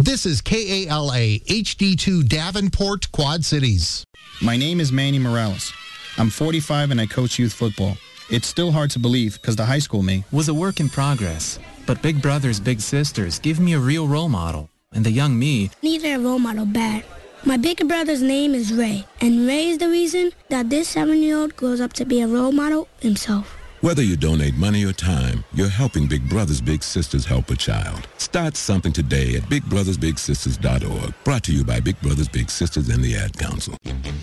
This is KALA HD2 Davenport, Quad Cities. My name is Manny Morales. I'm 45 and I coach youth football. It's still hard to believe because the high school me was a work in progress. But Big Brothers Big Sisters give me a real role model. And the young me needed a role model bad. My big brother's name is Ray. And Ray is the reason that this 7-year-old grows up to be a role model himself. Whether you donate money or time, you're helping Big Brothers Big Sisters help a child. Start something today at bigbrothersbigsisters.org. Brought to you by Big Brothers Big Sisters and the Ad Council.